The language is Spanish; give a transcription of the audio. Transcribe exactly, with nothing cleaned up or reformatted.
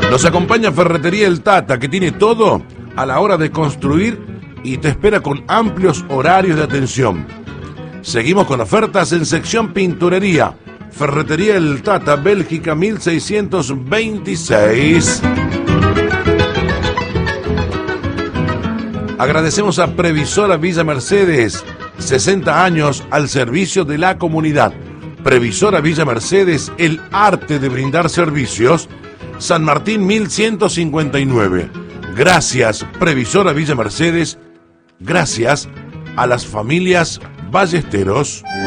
Nos acompaña Ferretería El Tata, que tiene todo a la hora de construir y te espera con amplios horarios de atención. Seguimos con ofertas en sección pinturería. Ferretería El Tata, Bélgica mil seiscientos veintiséis. Agradecemos a Previsora Villa Mercedes, sesenta años al servicio de la comunidad. Previsora Villa Mercedes, el arte de brindar servicios. San Martín mil ciento cincuenta y nueve. Gracias, Previsora Villa Mercedes. Gracias a las familias Ballesteros.